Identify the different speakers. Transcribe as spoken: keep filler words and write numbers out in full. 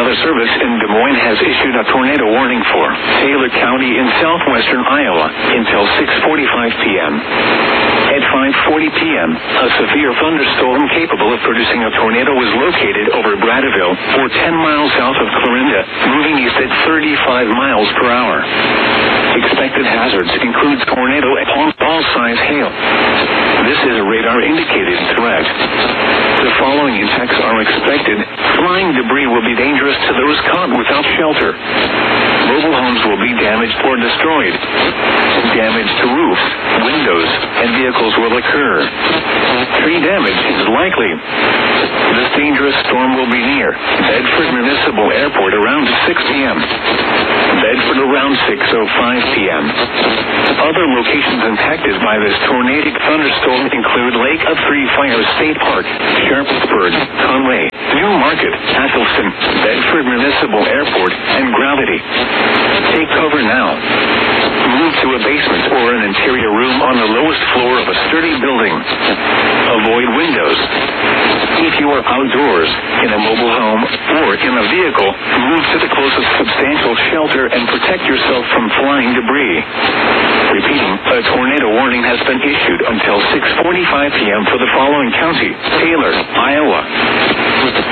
Speaker 1: Weather Service in Des Moines has issued a tornado warning for Taylor County in southwestern Iowa until six forty-five p.m. At five forty p.m., a severe thunderstorm capable of producing a tornado was located over Bradaville, or ten miles south of Clarinda, moving east at thirty-five miles per hour. Expected hazards include tornado and all-size hail. This is a radar-indicated threat. The following effects are expected. Flying debris will be dangerous to those caught without shelter. Mobile homes will be damaged or destroyed. Damage to roofs, windows, and vehicles will occur. Tree damage is likely. This dangerous storm will be near Bedford Municipal Airport around six p.m. Bedford around six oh five p.m. Other locations impacted by this tornadic thunderstorm include Lake of Three Fires State Park, Sharpsburg, Conway, New Market, Athelston, Bedford Municipal Airport, and Gravity. Take cover now. Move to a basement or an interior room on the lowest floor of a sturdy building. Avoid windows. If you are outdoors, in a mobile home, or in a vehicle, move to the closest substantial shelter and protect yourself from flying debris. Repeating, a tornado warning has been issued until six forty-five p.m. for the following county: Taylor, Iowa.